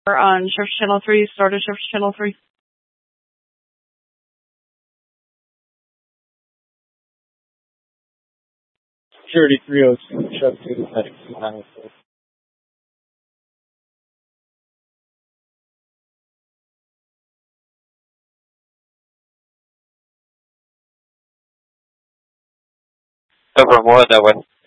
on Surf Channel 3, start at Surf Channel 3. Security 302, Chuck 2, Medic 296. Over more that way.